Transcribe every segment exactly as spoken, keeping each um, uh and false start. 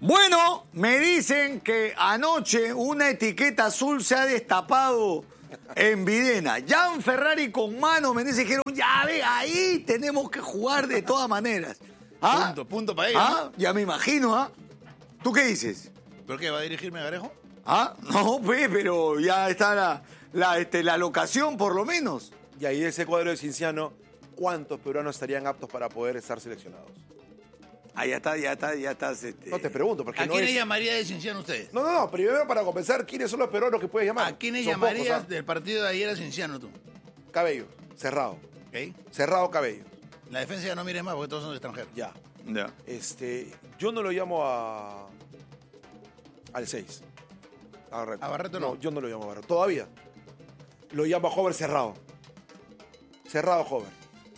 Bueno, me dicen que anoche una etiqueta azul se ha destapado en Videna. Jan Ferrari con mano, me dijeron, ya ve, ahí tenemos que jugar de todas maneras. ¿Ah? Punto, punto para ellos. ¿Ah? Ya me imagino, ¿ah? ¿Tú qué dices? ¿Pero qué, va a dirigirme a Garejo? ¿Ah? No, pues, pero ya está la, la, este, la locación, por lo menos. Y ahí ese cuadro de Cienciano, ¿cuántos peruanos estarían aptos para poder estar seleccionados? Ah, ya está, ya está, ya estás. Este... No te pregunto, porque ¿A no quién es... le llamaría de Cienciano ustedes? No, no, no, primero para comenzar, ¿quiénes son los peruanos que puedes llamar? ¿A quiénes Son llamarías pocos, ¿ah? del partido de ayer a Cienciano tú? Cabello, cerrado. ¿Ok? Cerrado Cabello. La defensa ya no mires más porque todos son extranjeros. Ya. Ya. Este, yo no lo llamo a... al seis. A Barreto. ¿A Barreto no? No, yo no lo llamo a Barreto. Todavía. Lo llamo a Hover cerrado. Cerrado Hover.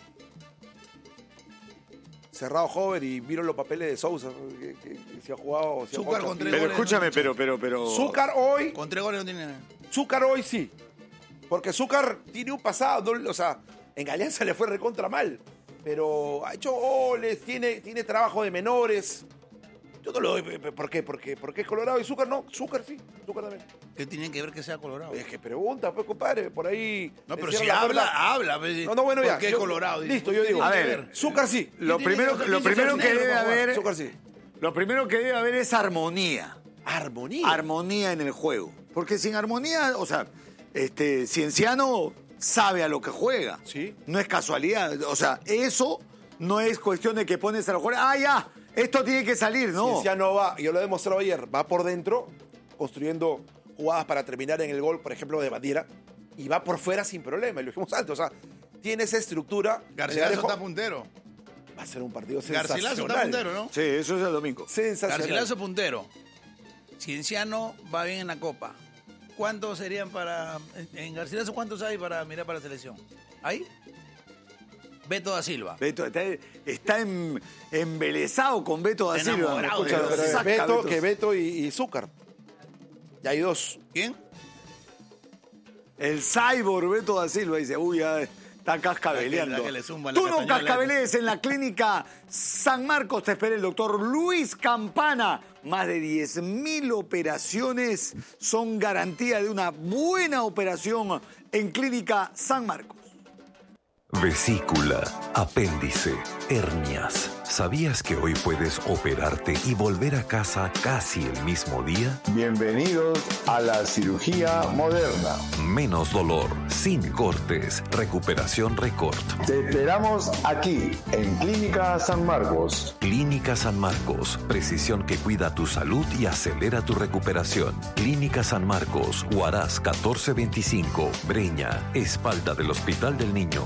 Cerrado Hover y miro los papeles de Sousa, que, que, que se ha jugado... Se ha Zúcar jugado con tres Pero goles. escúchame, pero, pero, pero... Zúcar hoy... Con tres goles no tiene... Zúcar hoy sí. Porque Zúcar tiene un pasado, no, o sea, en Alianza le fue recontra mal. Pero ha hecho goles, tiene, tiene trabajo de menores. Yo no lo doy. ¿Por qué? Porque, porque es Colorado y Zúcar no. Zúcar sí. Zúcar también. ¿Qué tienen que ver que sea Colorado? Es que pregunta, pues, compadre. Por ahí. No, pero le si cierran la habla, puerta. habla. pues, No, no, bueno, ya. ¿Por qué Yo- Colorado? Listo, yo digo. A ver, Zúcar sí. Lo tiene primero, que- lo tiene que primero ser que negro debe para jugar. haber... Zúcar sí. Lo primero que debe haber es armonía. Armonía. Armonía en el juego. Porque sin armonía, o sea, este Cienciano sabe a lo que juega. Sí. No es casualidad. O sea, eso no es cuestión de que pones a los jugadores. Ah, ya, esto tiene que salir, ¿no? Cienciano va, yo lo he demostrado ayer, va por dentro, construyendo jugadas para terminar en el gol, por ejemplo, de Bandera, y va por fuera sin problema, y lo dijimos antes, o sea, tiene esa estructura. Garcilaso Garejo- está puntero. Va a ser un partido Garcilaso sensacional. está puntero, ¿no? Sí, eso es el domingo. Sensacional. Garcilaso puntero. Cienciano va bien en la Copa. ¿Cuántos serían para... En Garcilaso, ¿cuántos hay para mirar para la selección? ¿Hay? Beto da Silva. Beto está, está en- embelesado con Beto da Silva. Enamorado de Escucha, Beto. pero es Saca Beto, Beto. que Beto y, y Zúcar. Ya hay dos. ¿Quién? El cyborg Beto da Silva dice, uy, ya está cascabeleando. La que- la que le zumba la Tú no castañuela. cascabelees en la clínica San Marcos. Te espera el doctor Luis Campana. Más de diez mil operaciones son garantía de una buena operación en clínica San Marcos. Vesícula, apéndice, hernias. ¿Sabías que hoy puedes operarte y volver a casa casi el mismo día? Bienvenidos a la cirugía moderna. Menos dolor, sin cortes, recuperación récord. Te esperamos aquí, en Clínica San Marcos. Clínica San Marcos, precisión que cuida tu salud y acelera tu recuperación. Clínica San Marcos, Huaraz catorce veinticinco, Breña, espalda del Hospital del Niño.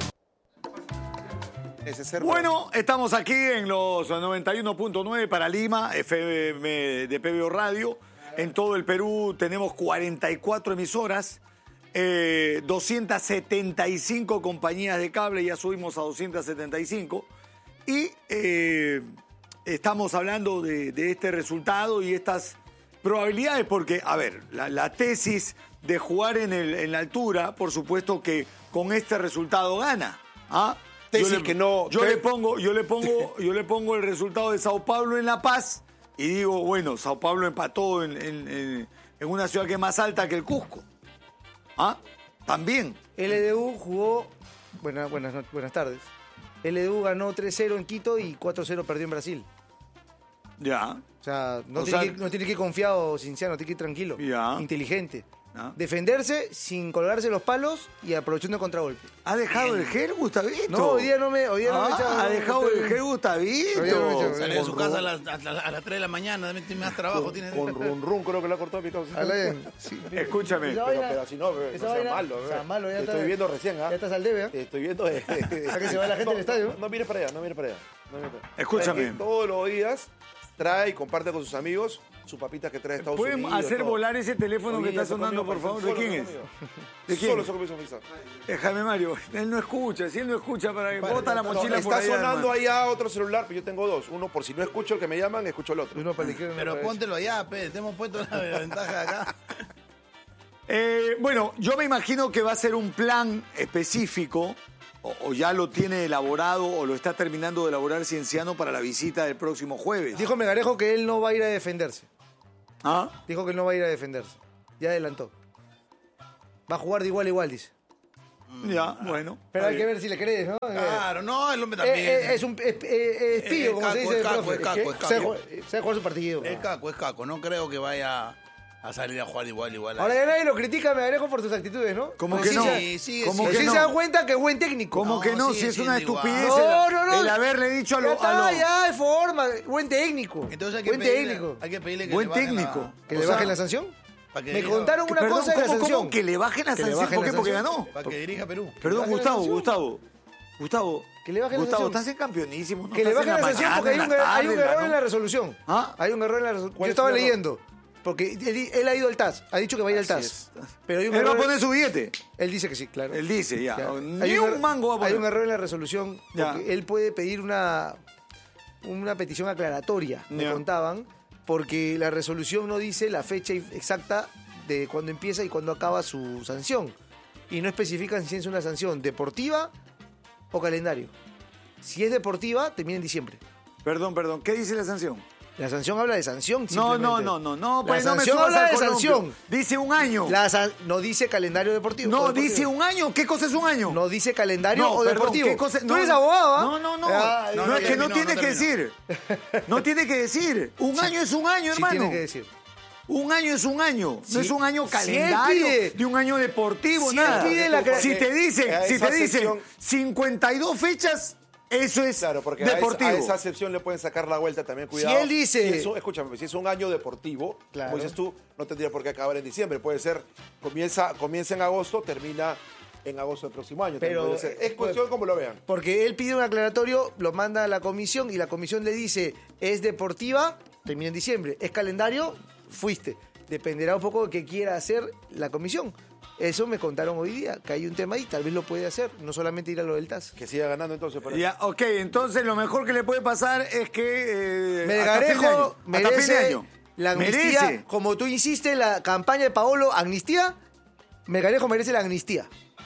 Ese ser- Bueno, estamos aquí en los noventa y uno punto nueve para Lima, F M de P B O Radio. En todo el Perú tenemos cuarenta y cuatro emisoras, eh, doscientas setenta y cinco compañías de cable, ya subimos a doscientas setenta y cinco. Y eh, estamos hablando de, de este resultado y estas probabilidades, porque, a ver, la, la tesis de jugar en, el, en la altura, por supuesto que con este resultado gana. ¿Ah? Tesis Yo le- que no- Yo que- le pongo, yo le pongo, yo le pongo el resultado de Sao Paulo en La Paz y digo, bueno, Sao Paulo empató en, en- en- en una ciudad que es más alta que el Cusco. ¿Ah? También. L D U jugó, buenas, buenas, no- buenas tardes. L D U ganó tres cero en Quito y cuatro cero perdió en Brasil. Ya. O sea, no, O tiene, sea- que, no tiene que ir confiado, Cinciano, tiene que ir tranquilo. Ya. Inteligente. Ya. Defenderse sin colgarse los palos y aprovechando el contragolpe. ¿Ha dejado el gel, Gustavito? No, hoy día no me, hoy día no me he echado- Ah, ha no, dejado estoy- el gel, Gustavito. Hoy día no me he echado- Sale de su Con casa a ru- las, a las- a las tres de la mañana, tiene más trabajo. Tiene... Con Run Run creo que lo ha cortado mi causa. Habla bien. Sí. Escúchame. Esa Pero, vaina- pero si no, no esa sea vaina- malo. o sea, eh. malo, ya Te está- estoy viendo recién, ¿ah? Ya estás al debe, ¿eh? Te estoy viendo. eh, ¿A que se va la gente no, del estadio? No, no mires para allá, no mires para allá. No mires para allá. Escúchame. Es que todos los días trae y comparte con sus amigos su papita que trae de Estados ¿Pueden Unidos. hacer todo. volar ese teléfono Hoy que día está se sonando, comió, por favor? ¿De solo quién se es? comió. ¿De quién? Solo se comió su pizza. Déjame, Mario. Él no escucha. Si él no escucha, para que bota la No, mochila por está allá, sonando hermano. allá otro celular, pero yo tengo dos. Uno por si no escucho el que me llaman, escucho el otro. Uno para la izquierda, uno Pero para la póntelo allá, pe. Te hemos puesto la ventaja de acá. Eh, bueno, yo me imagino que va a ser un plan específico o, o ya lo tiene elaborado o lo está terminando de elaborar Cienciano para la visita del próximo jueves. Dijo Melgarejo que él no va a ir a defenderse. ¿Ah? Dijo que él no va a ir a defenderse. Ya adelantó. Va a jugar de igual a igual, dice. Ya, bueno. Pero hay está que bien. ver si le crees, ¿no? Claro, no, el hombre Eh, también. eh, es un es, eh, es pillo, Es como caco, se dice. es el caco, profe. es caco, que es caco. Sabe jugar, sabe jugar su partido. Es caco, es caco. No creo que vaya a salir a jugar igual, igual. Ahora ya nadie lo critica a Melgarejo por sus actitudes, ¿no? ¿Cómo Porque que sí no? se- Sí, sí, ¿Cómo sí. que sí no? se dan cuenta que es buen técnico. ¿Cómo No, que no? sigue Si es una siendo estupidez igual. el, No, no, no. el haberle dicho a Ya los... está, ya, de forma. Buen técnico. Entonces hay que buen pedirle, técnico. hay que pedirle que Buen le bajen técnico. la- Que O le sea, bajen la sanción. para que Me dirija- contaron una Perdón, cosa de la ¿cómo, cómo sanción. que le bajen la Que le sanción? bajen ¿Por la qué? Porque sanción. ganó. Para que dirija Perú. Perdón, bajen la Gustavo, sanción. Gustavo. Gustavo. Que le bajen la Gustavo, sanción. estás en campeonísimo. ¿no? Que le Estás bajen en la sanción mañana, porque hay en un, la hay tarde, un en la error en la noche. resolución. ¿Ah? Hay un error en la resolución. Yo ¿Cuál es estaba el error? leyendo. Porque él, él ha ido al T A S. Ha dicho que va a ir al T A Así S. Pero hay un Él va a error- poner su billete. Él dice que sí, claro. Él dice, ya. Ya. Ni Hay un er- mango va a poner. Hay un error en la resolución Ya. porque él puede pedir una, una petición aclaratoria, me Ya. contaban, porque la resolución no dice la fecha exacta de cuando empieza y cuando acaba su sanción. Y no especifican si es una sanción deportiva o calendario. Si es deportiva, termina en diciembre. Perdón, perdón. ¿Qué dice la sanción? La sanción habla de sanción. No, no, simplemente. no, no, no. La Pues no me sanción subas habla al de columpio. sanción. Dice un año. La san- no dice calendario deportivo. o No, deportivo. dice un año. ¿Qué cosa es un año? No dice calendario No, o perdón, deportivo. ¿qué cosa? Tú No, eres abogado, ¿ah? No, no, no. Ah, no, no, es que no terminó, tiene no que terminó. decir. No tiene que decir. Un año es un año, Sí hermano. tiene que decir. Un año es un año. Si- no es un año si él calendario pide- de un año deportivo, si él nada. pide la- si te dicen, a si esa te dicen sección- cincuenta y dos fechas, eso es Claro, porque deportivo. a esa, a esa excepción le pueden sacar la vuelta también, cuidado. él dice- Si es un- escúchame, si es un año deportivo, Claro. como dices tú, no tendría por qué acabar en diciembre. Puede ser, comienza, comienza en agosto, termina en agosto del próximo año. Pero, Puede ser. eh, es cuestión como lo vean. Porque él pide un aclaratorio, lo manda a la comisión y la comisión le dice, es deportiva, termina en diciembre. Es calendario, fuiste. Dependerá un poco de qué quiera hacer la comisión. Eso me contaron hoy día, que hay un tema ahí, tal vez lo puede hacer, no solamente ir a lo del T A S. Que siga ganando entonces. Para Ya, ok, entonces lo mejor que le puede pasar es que... Eh, Melgarejo hasta fin de año, hasta fin de merece año. la amnistía, Merece. como tú insistes, la campaña de Paolo, amnistía, Melgarejo merece la amnistía.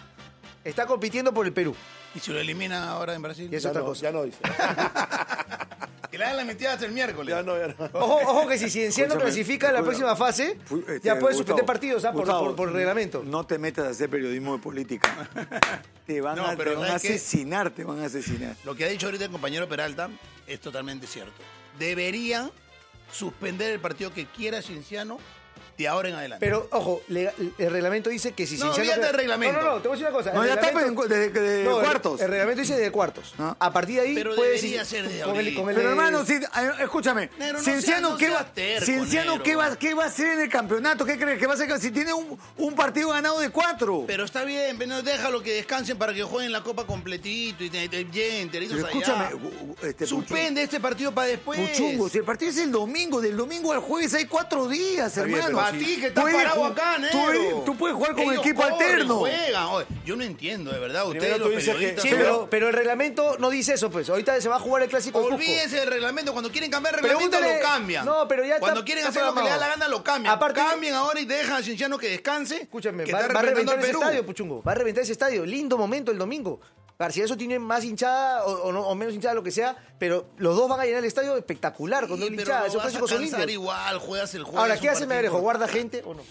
Está compitiendo por el Perú. Y si lo eliminan ahora en Brasil. Y es ya otra no, cosa. ya no dice. Que le hagan la mentira hasta el miércoles. ya no, ya no. Ojo, ojo que si Cienciano Escúchame, clasifica a la escucha. próxima fase, Fu- este, ya puede Gustavo, suspender partidos, ¿ah? por, Gustavo, por- por reglamento. No te metas a hacer periodismo de política. te van, No, a, pero te van a ¿sabes qué? asesinar, te van a asesinar. Lo que ha dicho ahorita el compañero Peralta es totalmente cierto. Deberían suspender el partido que quiera Cienciano de ahora en adelante. Pero, ojo, le- el reglamento dice que si No, Cienciano... olvídate del reglamento. No, no, no, te voy a decir una cosa. No, el ya está reglamento- pues, de, de- de No, el- cuartos. El, reglamento dice de cuartos. Ah. A partir de ahí Pero puede debería decir- ser de con el, ahorita. con el- Pero hermano, sí, eh, escúchame, Negro, no Cienciano, seas- no ¿qué, seas va, terco, Cienciano negro. ¿qué, va, ¿qué va a hacer en el campeonato? ¿Qué crees que va a hacer si tiene un, un partido ganado de cuatro? Pero está bien, pero déjalo que descansen para que jueguen la copa completito y te, te, bien, enteritos Pero allá. escúchame, gu- gu- este, Suspende este partido para después. Puchungo, si el partido es el domingo, del domingo al jueves hay cuatro días, bien, hermano. pero Para ti que estás Puedes parado ju- acá, tú, negro. tú puedes jugar con Ellos equipo corren, alterno. Juegan. Oye, yo no entiendo, de verdad. Ustedes Primero los tú dices que- periodistas... Sí, Sí, pero, pero el reglamento no dice eso, pues. Ahorita se va a jugar el clásico de Cusco. Olvídense del reglamento. Cuando quieren cambiar el reglamento, Pregúntale- lo cambian. No, pero ya está- Cuando quieren está hacer lo que le da la programado. gana, lo cambian. Aparte- Cambien ahora y dejan a Cienciano que descanse. Escúchame, que va, está va a representando reventar al ese Perú. estadio, Puchungo. Va a reventar ese estadio. Lindo momento el domingo. Garcilaso tiene más hinchada o, o no- o menos hinchada, lo que sea, pero los dos van a llenar el estadio espectacular, con Sí, doble pero hinchada. lo Esos vas a clásicos son cansar lindos. igual, juegas el juego. Ahora, ¿qué hace Melgarejo? ¿Guarda gente o no?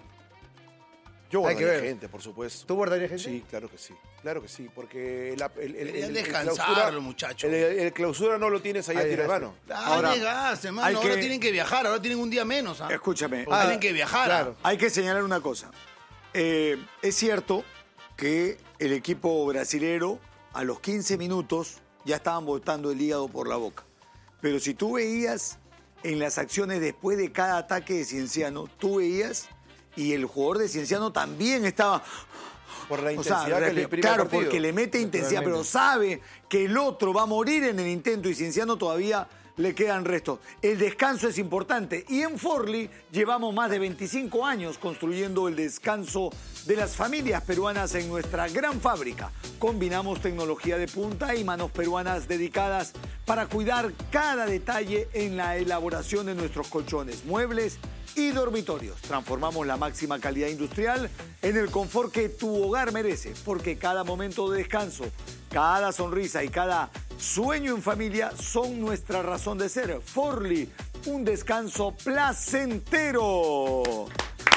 Yo Hay que guardaría ver. gente, por supuesto. ¿Tú guardarías gente? Sí, claro que sí. Claro que sí, porque el, el, el, el- Deberían el descansar, clausura- los muchachos. El, el clausura no lo tienes ahí a Ahí tiro de desgaste. mano. Ah, Ahora, desgaste, hermano. hay Ahora que- tienen que viajar, ahora tienen un día menos. ¿ah? Escúchame, Porque Ah, tienen que viajar. claro. hay que señalar una cosa. Eh, es cierto que el equipo brasilero a los quince minutos ya estaban botando el hígado por la boca. Pero si tú veías en las acciones después de cada ataque de Cienciano, tú veías y el jugador de Cienciano también estaba... Por la O sea, intensidad que le re- imprime claro, el partido. porque le mete intensidad, pero sabe que el otro va a morir en el intento y Cienciano todavía le quedan restos. El descanso es importante y en Forli llevamos más de veinticinco años construyendo el descanso de las familias peruanas en nuestra gran fábrica. Combinamos tecnología de punta y manos peruanas dedicadas para cuidar cada detalle en la elaboración de nuestros colchones, muebles y dormitorios. Transformamos la máxima calidad industrial en el confort que tu hogar merece, porque cada momento de descanso, cada sonrisa y cada sueño en familia son nuestra razón de ser. Forli, un descanso placentero.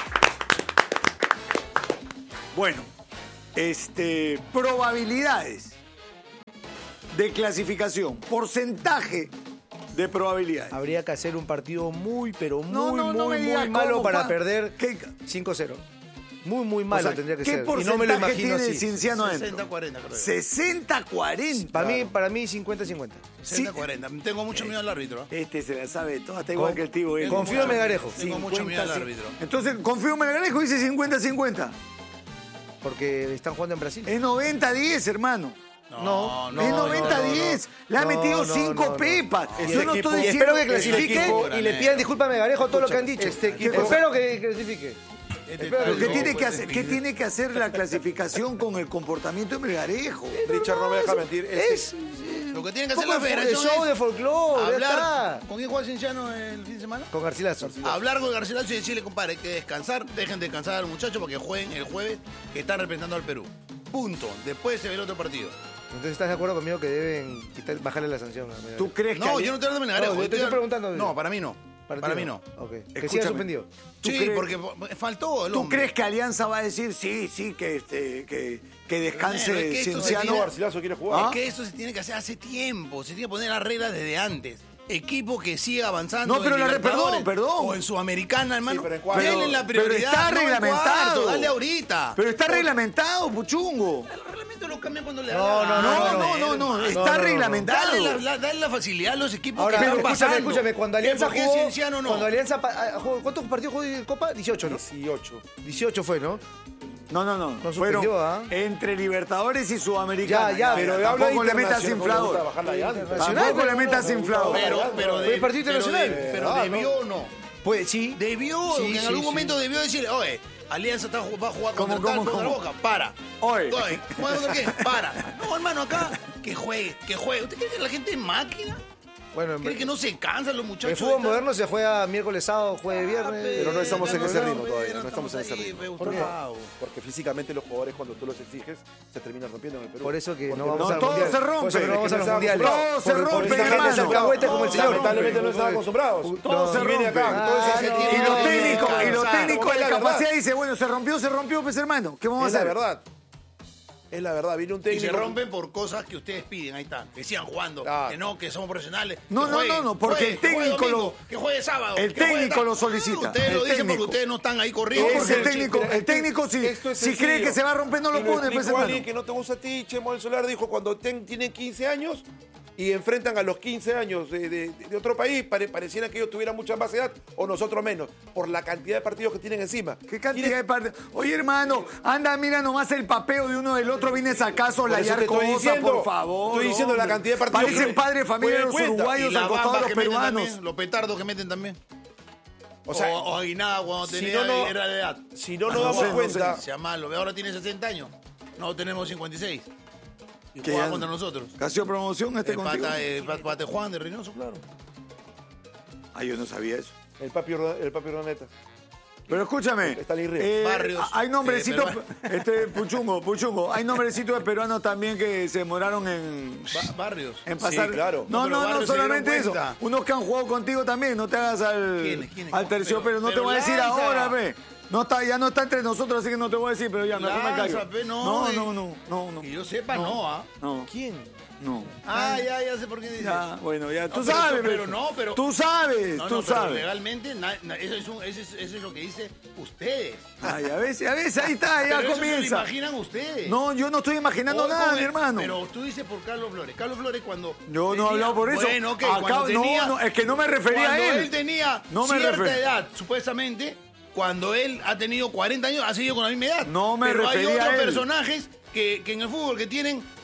Bueno, este, probabilidades de clasificación, porcentaje de probabilidades. Habría que hacer un partido muy, pero muy, No, no, no muy, me digas muy malo cómo, para Juan. perder ¿Qué? cinco cero. Muy, muy malo O sea, tendría que ¿qué ser. Y porcentaje no me lo imagino tiene así. Cienciano sesenta adentro? cuarenta, creo yo. sesenta cuarenta. Para mí, para mí cincuenta cincuenta. sesenta cuarenta. Tengo mucho miedo al árbitro. ¿eh? Este se la sabe toda, está igual Con- que el tío. él. confío en Melgarejo. Tengo mucho miedo al cincuenta, árbitro. Entonces, confío en Melgarejo, dice cincuenta cincuenta. Porque están jugando en Brasil. Es noventa diez, hermano. No, es noventa diez. Le ha No, metido no, cinco no, no. pepas. Este Yo no equipo- estoy Y diciendo espero que clasifique equipo- y le pidan disculpas a Melgarejo todo lo que han dicho. este equipo- Espero que clasifique. Este Espero ¿Pero que qué no, tiene que puede hacer? ¿Qué pedir. tiene que hacer la clasificación con el comportamiento de Melgarejo? Richard no me deja mentir. Este- Es Lo que tiene que hacer poco la de federación show de es folclore, ya hablar. está. ¿Con quién juega Cienciano el fin de semana? Con Garcilaso. Hablar con Garcilaso y decirle, compadre, hay que descansar, dejen descansar al muchacho porque jueguen el jueves que están representando al Perú. Punto. Después se ve el otro partido. Entonces, ¿estás de acuerdo conmigo que deben quitar- bajarle la sanción a Melgarejo? ¿Tú crees que No, hay- yo no te hablo de Melgarejo. No, yo te estoy preguntando. No, para mí no. Para, Para ti mí no. Ok. Que Escúchame. siga suspendido. ¿Tú Sí, crees- porque faltó el ¿Tú hombre. crees que Alianza va a decir sí, sí, que, este, que, que descanse Pero es que esto se Cienciano? tiene- Garcilaso quiere jugar. ¿Ah? Es que eso se tiene que hacer hace tiempo. Se tiene que poner las reglas desde antes. Equipo que siga avanzando. No, pero en la re- Libertadores perdón, perdón. O en Sudamericana, hermano. pero en cuartos. Denle la Pero prioridad. está no en reglamentado. cuartos, dale ahorita. Pero está O- reglamentado, Puchungo. El reglamento lo cambia cuando le da No, la no, gana, No, no, hermano. no, no, no, está no, no. reglamentado. Dale la, la- dale la facilidad a los equipos Ahora, que están escúchame, pasando. escúchame, cuando Alianza ¿Por qué jugó, Cienciano no? cuando Alianza pa- ah, jugó- ¿cuántos partidos jugó en Copa? dieciocho, ¿no? dieciocho. dieciocho fue, ¿no? No, no, no. No Fueron suspendió, ¿ah? entre Libertadores y Sudamericana. Ya, ya, Pero tampoco habla de le metas internacional, inflador. no, no, bajar la llanta. Internacional, Tampoco pero le metas no, inflador. Pero, pero, Fue de- partido pero internacional. de- pero Ah, debió o no. Pues sí. Debió, Sí, que en sí, algún sí. momento debió decirle, oye, Alianza está, va a jugar ¿Cómo, contra tal, cómo, contra cómo? Boca, para. Oye. Oye, ¿juega contra qué? Para. No, hermano, acá, que juegue, que juegue. ¿Usted cree que la gente es máquina? Bueno, ¿Cree que no se cansan los muchachos? el fútbol Están- moderno se juega miércoles, sábado, jueves, viernes. Pero no estamos en Ya ese no, ritmo pe, todavía, no no estamos en ese ahí, ritmo. pe, ¿Por qué? Gustavo. Porque físicamente los jugadores cuando tú los exiges se terminan rompiendo en el Perú. Por eso que Porque no vamos no, al todo mundial. se rompe. Por eso que no vamos Es a que los no mundiales. Todo se Por- rompe, por esa gente hermano. se alcahuete como el Todo se señor. Lamentablemente no están acostumbrados. Todo se Y viene rompe. acá, entonces Ah, se no. tiene Y que los no, técnicos, y los descansar. técnicos de Es la capacidad verdad. dicen, bueno, se rompió, se rompió, pues hermano. ¿Qué vamos Es a la hacer? verdad. Es la verdad. Viene un Y técnico. se rompen por cosas que ustedes piden, ahí está. Que sigan jugando, Claro. que no, que somos profesionales. No, que no, jueguen, no, no, porque jueguen, el que juegue técnico domingo, lo- que juegue sábado. el que juegue técnico tal. lo solicita, Ustedes el lo dicen técnico. porque ustedes no están ahí No, corriendo. porque el Ese- técnico, pero el técnico si, esto es si cree sencillo. que se va a romper, no lo Y pone, pues explicó hermano. alguien que no te gusta a ti, Chemo del Solar dijo cuando ten- tienen quince años y enfrentan a los quince años de, de- de otro país, pare- pareciera que ellos tuvieran mucha más edad o nosotros menos, por la cantidad de partidos que tienen encima. ¿Qué cantidad de partidos? Oye, hermano, anda, mira nomás el papeo de uno del otro, vienes acaso Por eso layar te estoy cosas, diciendo, por favor. estoy diciendo la hombre. cantidad de partidos Parecen que- padre de familia de Pues los cuenta. Y uruguayos la al costado de bamba los que meten peruanos. también, los petardos que meten también. O sea, o, o Aguinaga cuando si tenía no, no- era de edad. si no nos no damos sé, no cuenta, Sea malo, ve, ahora tiene sesenta años. No tenemos cincuenta y seis. Y Que juega ya- contra nosotros. ¿Que ha sido promoción este El contigo? pata, el pat- pate Juan de Reynoso, claro. Ay, yo no sabía eso. el papi, Urda- el papi Urdaneta. Pero escúchame, Stanley Ríos. eh, Barrios, hay nombrecitos, eh, este, Puchungo, Puchungo, hay nombrecitos de peruanos también que se demoraron en, Ba- Barrios. en pasar. Sí, claro. No, No, pero no, no, Barrios se solamente dieron eso. cuenta. Unos que han jugado contigo también, no te hagas al, ¿Quiénes, quiénes? al terciopelo, no Pero- te voy a decir pero lanza. ahora, ve. No está, ya no está entre nosotros, así que no te voy a decir, pero ya, mejor me Lanza, callo. pe, no, no, eh. no, no, no, no. Que yo sepa, no, ¿ah? No, ¿Quién? no. Ah, ya, ya sé por qué dices. Ya, bueno, ya, tú No, pero- sabes. pero ve. no, pero- Tú sabes, No, tú no, pero sabes. legalmente, na- na- eso, es un- eso, es, eso es lo que dice ustedes. Ay, a veces, a veces, ahí está, ya Pero eso se lo comienza. imaginan ustedes. No, yo no estoy imaginando Hoy nada, con mi el- hermano. Pero tú dices por Carlos Flores. Carlos Flores cuando... Yo no he tenía- hablado por eso. Bueno, ok, Acá- cuando no, tenía- no, es que no me refería a cuando él. él tenía No me cierta refer- edad, supuestamente, cuando él ha tenido cuarenta años, ha seguido con la misma edad. No me Pero hay refería otros a él. personajes que, que en el fútbol que tienen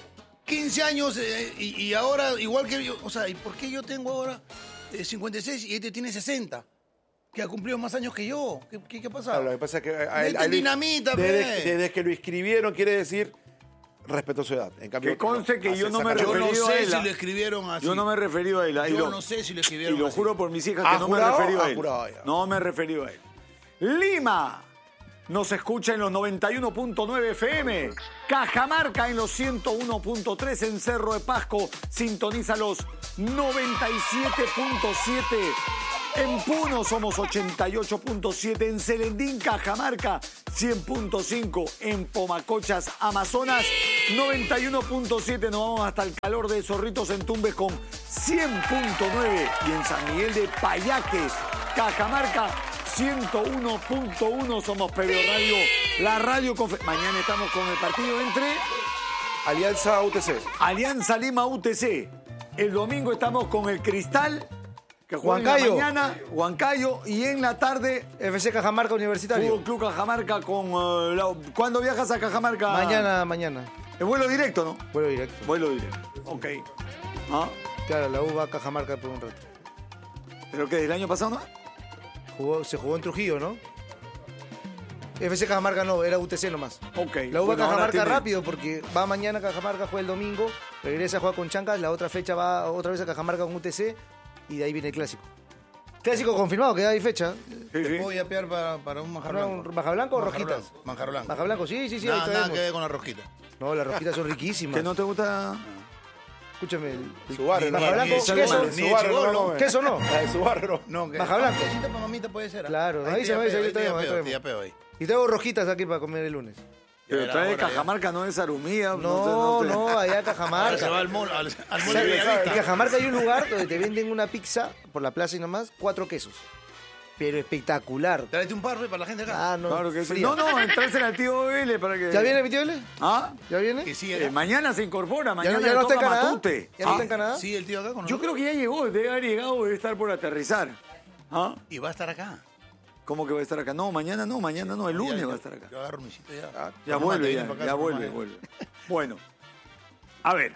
quince años eh, y, y ahora igual que yo. O sea, ¿y por qué yo tengo ahora eh, cincuenta y seis y este tiene sesenta? Que ha cumplido más años que yo. ¿Qué, qué, qué ha pasado? Claro, lo que pasa es que a él- Mete a él- dinamita, desde, pe. desde que lo inscribieron, quiere decir, respetó su edad. En cambio, Que conste no, que hace yo no me esa Yo no referido a sé él, si ah. lo escribieron así. Yo no me he referido a él. ah, y Yo lo- no sé si lo Y escribieron lo así. juro por mis hijas ¿Ha que no jurado? me he referido Ha a él. jurado ya. No me he referido a él. Lima nos escucha en los noventa y uno punto nueve F M. Cajamarca en los ciento uno punto tres. En Cerro de Pasco sintoniza los noventa y siete punto siete. En Puno somos ochenta y ocho punto siete. En Celendín, Cajamarca, cien punto cinco. En Pomacochas, Amazonas, noventa y uno punto siete. Nos vamos hasta el calor de Zorritos en Tumbes con cien punto nueve. Y en San Miguel de Payaques, Cajamarca, ciento uno punto uno. Somos P B O Radio, la radio con... Mañana estamos con el partido entre Alianza U T C. Alianza Lima U T C. El domingo estamos con el Cristal, que juega en la Huancayo. mañana, Huancayo, y en la tarde F C Cajamarca Universitario. Fútbol Club Cajamarca con... eh, la- ¿Cuándo viajas a Cajamarca? Mañana, mañana. El vuelo directo, ¿no? Vuelo directo. Vuelo directo. Ok. ¿Ah? Claro, la U va a Cajamarca por un rato. ¿Pero qué? ¿Del año pasado no? Jugó- se jugó en Trujillo, ¿no? F C Cajamarca no, era U T C nomás. Ok. La U va a Bueno, ahora Cajamarca tiene- rápido porque va mañana a Cajamarca, juega el domingo, regresa a jugar con Chancas, la otra fecha va otra vez a Cajamarca con U T C y de ahí viene el clásico. Clásico confirmado, que ya hay fecha. Sí, Te sí. puedo yapear para, para un manjar ¿Una- blanco. un ¿Baja blanco o Manjar rojitas? blanco, Manjar blanco. Baja blanco, sí, sí, sí, ahí Nada, nada traemos. que ver con la rosquita. No, las rojitas son riquísimas. ¿Que no te gusta? Escúchame, el, el- Su barrio, Baja no, blanco, ni de queso, chibolo, ni su de barrio, chibolo. no, no, queso no. La de su barrio. No, que Baja blanco. Cosita para mamita puede ser. ¿ah? Claro, ahí te se ve, yapeo, ahí te traemos, ahí yapeo, traemos. te yapeo ahí. Y traigo rojitas aquí para comer el lunes. Pero Ya, trae de ahora ya. Cajamarca, no es Arumía. No, sé, no, sé. allá a Ahora se va Cajamarca. al mall, al, al mall En de Bellavista. Cajamarca hay un lugar donde te venden una pizza por la plaza y nomás, cuatro quesos. Pero espectacular. Tráete un par pe, para la gente acá. Ah, no. Claro que sí. fría. No, no, entrásela al tío Vélez para que... ¿Ya viene mi tío L? ¿Ah? ¿Ya viene? Que sí, Eh, acá. mañana se incorpora, ¿Ya, mañana no- ya le no está en toca Canadá? Matute. ¿Ya no Ah, está en Canadá? Sí, el tío acá con Yo nosotros. creo que ya llegó, debe haber llegado, debe estar por aterrizar. ¿Ah? Y va a estar acá. ¿Cómo que va a estar acá? No, mañana no, mañana no, el lunes Ya, va a ya, estar acá. Yo agarro mi sitio ya. Ah, ya Formate, vuelve, viene ya, para acá, ya vuelve, formate. vuelve. Bueno, a ver,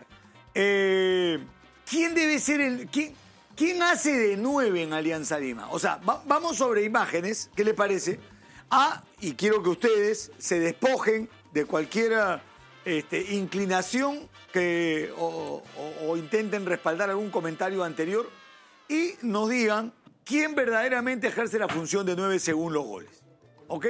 eh, ¿quién debe ser el... Quién, quién hace de nueve en Alianza Lima? O sea, va- vamos sobre imágenes, ¿qué le parece? Ah, y quiero que ustedes se despojen de cualquier este, inclinación que, o, o- o intenten respaldar algún comentario anterior y nos digan quién verdaderamente ejerce la función de nueve según los goles. ¿Ok?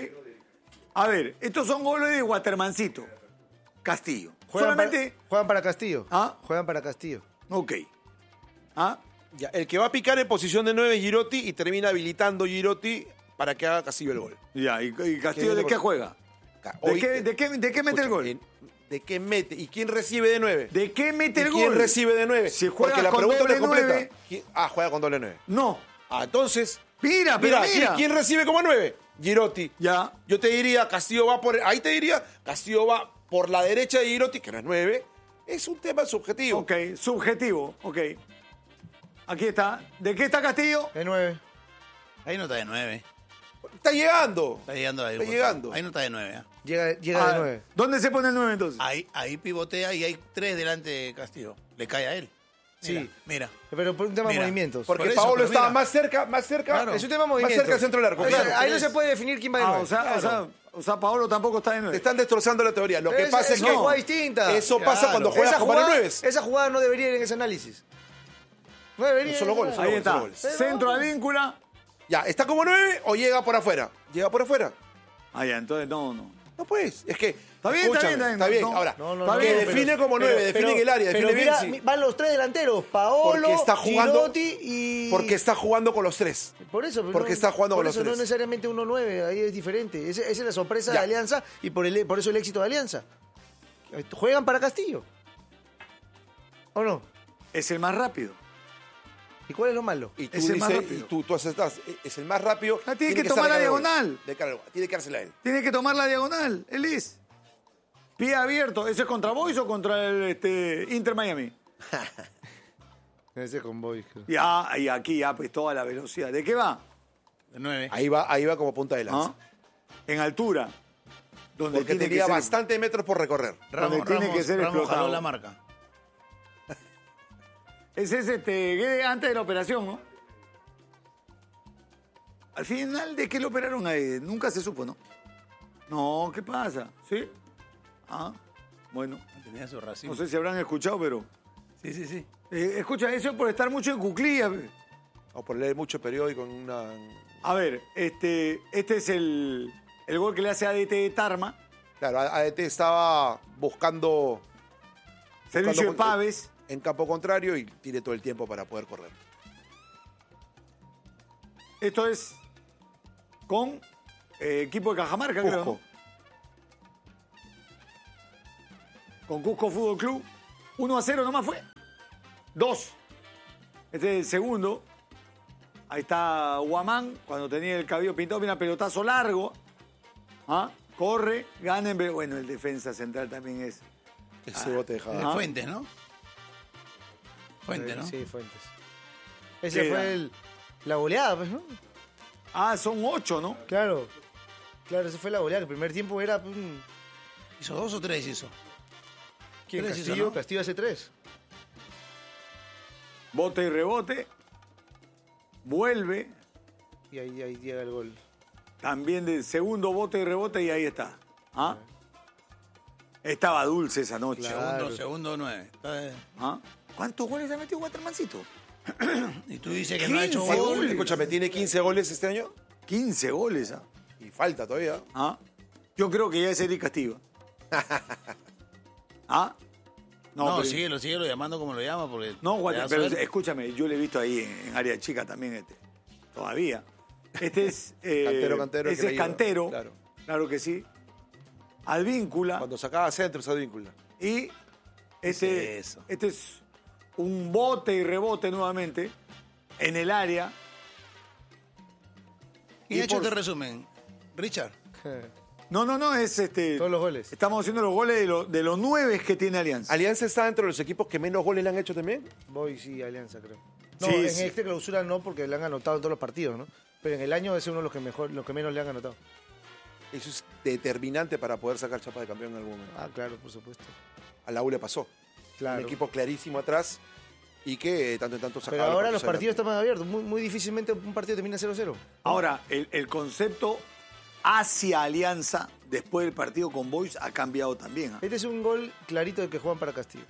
A ver, estos son goles de Watermancito, Castillo. Juegan, Solamente... para, juegan para Castillo. ¿Ah? Juegan para Castillo. Ok. ¿Ah? Ya, el que va a picar en posición de nueve es Girotti y termina habilitando Girotti para que haga Castillo el gol. Ya, ¿y, y Castillo viene de por- qué juega? Ca- ¿De hoy- qué, de qué- de qué mete el Escucha, gol? en- ¿De qué mete? ¿Y quién recibe de nueve? ¿De qué mete ¿Y el quién gol? recibe de nueve? Si juega Porque la con pregunta no doble es completa. nueve- ¿Quién- Ah, juega con doble nueve. No. Ah, entonces... Mira, pero Mira, mira. ¿quién, quién recibe como nueve? Girotti. Ya. Yo te diría, Castillo va por... Ahí te diría, Castillo va por la derecha de Girotti, que no es nueve. Es un tema subjetivo. Ok, subjetivo, ok. Aquí está. ¿De qué está Castillo? De nueve. Ahí no está de nueve. Está llegando. Está llegando ahí. Está botón. llegando. Ahí no está de nueve. ¿ah? Llega, llega Ah, de nueve. ¿Dónde se pone el nueve entonces? Ahí, ahí pivotea y hay tres delante de Castillo. Le cae a él. Mira, Sí. Mira. Pero por un tema Mira, de movimientos. Porque Por eso, Paolo pero estaba mira. más cerca, más cerca. Claro. Es un tema de Más movimientos. cerca del centro del arco, O sea, claro. ahí no se puede definir quién va de Ah, nueve. o sea, o sea, o sea, Paolo tampoco está de Te nueve. están destrozando la teoría. Lo que Es- pasa es, es que una jugada distinta. Eso Claro. pasa cuando juegas esa, con varios jugada, nueves. esa jugada no debería ir en ese análisis. No debería ir Solo en goles, ese solo Ahí goles, está. solo goles. Pero- Centro a víncula. Ya, ¿está como nueve o llega por afuera? Llega por afuera. Ah, ya, entonces no, no. No pues, es que. Está bien, está escúchame, bien, está bien. no, Ahora, No, no, Está no, que bien, pero- define como pero- nueve, define pero- el área, pero define mira, bien. sí. van los tres delanteros, Paolo, Porque está jugando- Girotti y... Porque está jugando con los tres. Por eso, pero porque no- está jugando por con los eso no tres. necesariamente uno nueve, ahí es diferente. Ese- Esa es la sorpresa Ya. de Alianza y por, el, por eso el éxito de Alianza. Juegan para Castillo. ¿O no? Es el más rápido. ¿Y cuál es lo malo? Y tú Es el más dices, rápido. y tú, tú aceptas, es el más rápido. Ah, tiene que estar tomar de la cara al gol. diagonal. De cara al gol. Tiene que dársela a él. Tiene que tomar la diagonal, Elis. Pie abierto. ¿Eso es contra Boys o contra el este, Inter Miami? Ese con Boy. Ya, y aquí ya, pues toda la velocidad. ¿De qué va? De nueve. Ahí va, ahí va como punta de lanza. ¿Ah? En altura. Donde Porque tiene tenía que ser- bastante metros por recorrer. donde tiene que ser Ramos explotado. jaló la marca. Ese es este, Guede antes de la operación, ¿no? Al final, ¿de qué lo operaron a Guede? Nunca se supo, ¿no? No, ¿qué pasa? ¿Sí? Ah, bueno. Tenía su racismo. No sé si habrán escuchado, pero... Sí, sí, sí. Eh, escucha, eso es por estar mucho en cuclillas. pe. O por leer mucho periódico en una... A ver, este, este es el, el gol que le hace a D T de Tarma. Claro, A D T estaba buscando... Servicio de buscando Paves. en campo contrario y tiene todo el tiempo para poder correr. Esto es con eh, equipo de Cajamarca, creo, Cusco. ¿no? Con Cusco Fútbol Club. uno a cero nomás fue. dos. Este es el segundo. Ahí está Guamán, cuando tenía el cabello pintado, mira, pelotazo largo. ¿Ah? Corre, gana en... Bueno, el defensa central también es... Ese bote dejaba. De Ajá. Fuentes, ¿no? Fuentes, ¿no? Sí, Fuentes. Ese Sí, fue da. el, la goleada, pues, ¿no? Ah, son ocho, ¿no? Claro. Claro, esa fue la goleada. El primer tiempo era... pues, un- ¿Hizo dos o tres hizo? ¿Quién? Tres hizo, Castillo. ¿no? Castillo hace tres. Bote y rebote. Vuelve. Y ahí, ahí llega el gol. También de segundo bote y rebote y ahí está. ¿Ah? Estaba dulce esa noche. Claro. Segundo, segundo nueve. Está- ¿Ah? ¿Cuántos goles ha metido Watermancito? Y tú dices que no ha hecho quince gol. goles. Escúchame, ¿tiene quince goles este año? quince goles. ¿Ah? Y falta todavía. ¿Ah? Yo creo que ya es Eric Castillo. ¿Ah? No, pero- síguelo, síguelo llamando como lo llama porque... No, le Water, da pero suerte. escúchame, yo le he visto ahí en, en área chica también este. Todavía. Este es... eh, Cantero, cantero, el Ese que es le lleva, Cantero. claro. Claro que sí. Advíncula. Cuando sacaba centro esa víncula. Y este, es eso? este es un bote y rebote nuevamente en el área. ¿Quién y ha hecho por- este resumen? Richard. No, no, no, es este. Todos los goles. Estamos haciendo los goles de, lo- de los nueve que tiene Alianza. ¿Alianza está dentro de los equipos que menos goles le han hecho también? Voy, sí, Alianza, creo. No, Sí, en sí. este clausura no, porque le han anotado en todos los partidos, ¿no? Pero en el año es uno de los que mejor, los que menos le han anotado. Eso es determinante para poder sacar chapa de campeón en algún momento. Ah, claro, por supuesto. A la U le pasó. Claro. Un equipo clarísimo atrás y que eh, tanto en tanto sacaba. Pero ahora los partidos partidos están más abiertos. Muy, muy difícilmente un partido termina cero cero. Ahora, el, el concepto hacia Alianza después del partido con Boys ha cambiado también. ¿ah? Este es un gol clarito de que juegan para Castillo.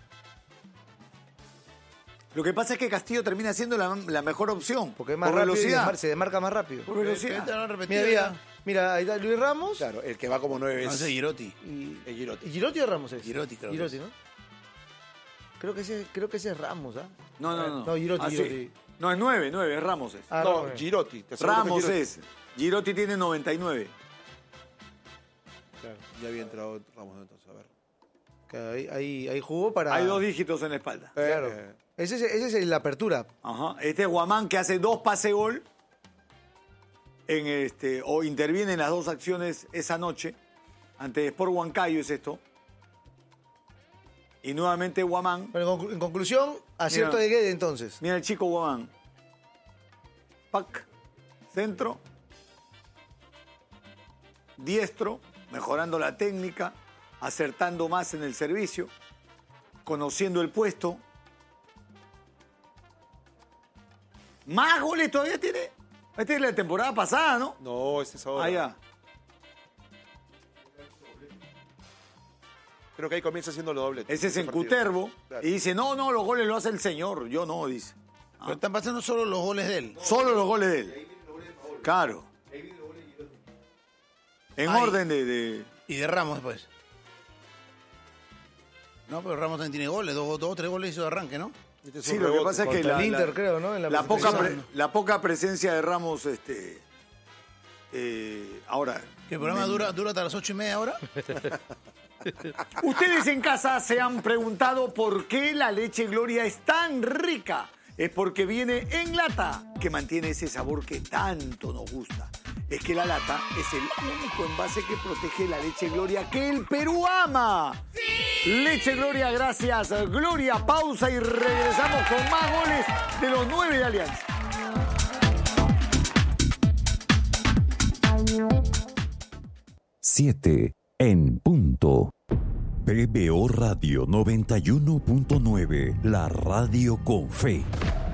Lo que pasa es que Castillo termina siendo la, la mejor opción. Porque es más por rápido y velocidad. desmar- se desmarca más rápido. Por velocidad. Este lo han repetido Mira, ya. mira, mira, ahí está Luis Ramos Claro, el que va como nueve No, es ese es Girotti. y, el Girotti. ¿y Girotti o Ramos es? Girotti, creo que Girotti, es. ¿no? Creo que ese, creo que ese es Ramos, ¿ah? No, no, no. No, Girotti, Ah, sí. Girotti. No, es nueve, nueve, es Ramos es. Ah, no, Ramos. Girotti. te aseguro que Ramos Girotti. es. Girotti tiene noventa y nueve. Claro. Ya había entrado Ramos entonces, a ver. Claro, ahí, ahí, ahí jugó para... Hay dos dígitos en la espalda. Claro. Eh, Ese, es- ese es la apertura. Ajá. Este es Guamán que hace dos pase gol en este, o interviene en las dos acciones esa noche. Ante Sport Huancayo es esto. Y nuevamente Guamán. Bueno, en, conclu- en conclusión, acierto Mira. de Guede entonces. Mira el chico Guamán. Pac. Centro. Diestro. Mejorando la técnica. Acertando más en el servicio. Conociendo el puesto. Más goles todavía tiene. Esta es la temporada pasada, ¿no? no, este es ahora. Ah, ya. Creo que ahí comienza haciendo los dobles. Ese es en partido. Cutervo. Claro. Y dice, no, no, los goles lo hace el señor. Yo no, dice. Pero están pasando solo los goles de él. Solo los goles de él. Claro. En Ay. orden de, de- Y de Ramos después. No, pero Ramos también tiene goles. Dos, dos tres goles hizo de arranque, ¿no? Este es Sí, un lo que rebote. pasa es que Contra la, el la- Inter, creo, ¿no? En la la poca, presentación. pre- la poca presencia de Ramos, este, eh, ahora. ¿Que el programa me- dura, dura hasta las ocho y media ahora? Ustedes en casa se han preguntado por qué la leche Gloria es tan rica. Es porque viene en lata, que mantiene ese sabor que tanto nos gusta. Es que la lata es el único envase que protege la leche Gloria que el Perú ama. Leche Gloria, gracias. Gloria, pausa y regresamos con más goles de los nueve de Alianza. siete en punto. P B O Radio noventa y uno punto nueve, la radio con fe.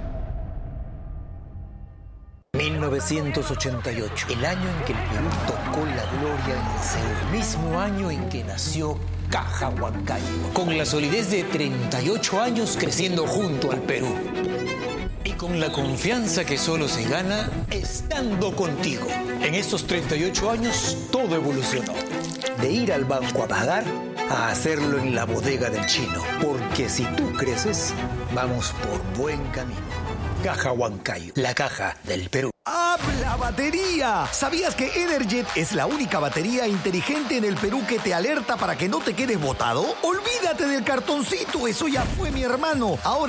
mil novecientos ochenta y ocho, el año en que el Perú tocó la gloria en el cielo, el mismo año en que nació Caja Huancayo, con la solidez de treinta y ocho años creciendo junto al Perú. Y con la confianza que solo se gana estando contigo. En estos treinta y ocho años todo evolucionó. De ir al banco a pagar a hacerlo en la bodega del chino. Porque si tú creces, vamos por buen camino. Caja Huancayo, la caja del Perú. ¡Habla batería! ¿Sabías que Energet es la única batería inteligente en el Perú que te alerta para que no te quedes botado? Olvídate del cartoncito, eso ya fue, mi hermano. Ahora